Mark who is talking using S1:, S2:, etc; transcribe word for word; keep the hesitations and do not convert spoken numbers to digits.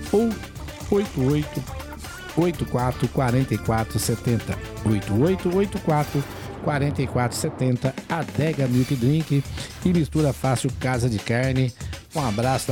S1: ou oito oito oito quatro quatro quatro sete zero. oito oito oito quatro quatro quatro sete zero. Adega Milk Drink e Mistura Fácil Casa de Carne. Um abraço.